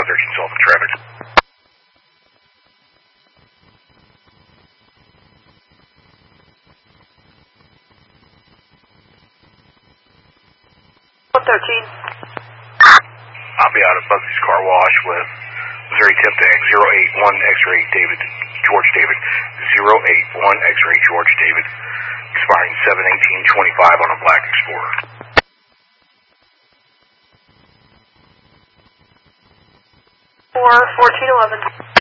113 Sullivan traffic. 113. I'll be out of Bugsey's Car Wash with Missouri Tip Tag 081 X-Ray David, George David, 081 X-Ray George David, expiring 7/18/25 on a Black Explorer. 1411.